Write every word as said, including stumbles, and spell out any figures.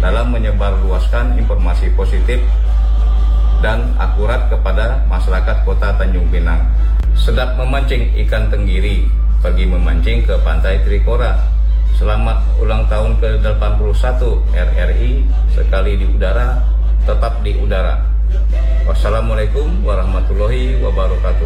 dalam menyebarluaskan informasi positif dan akurat kepada masyarakat Kota Tanjung Pinang. Sedap memancing ikan tenggiri, pergi memancing ke Pantai Trikora. Selamat ulang tahun ke delapan puluh satu R R I, sekali di udara, tetap di udara. Wassalamualaikum warahmatullahi wabarakatuh.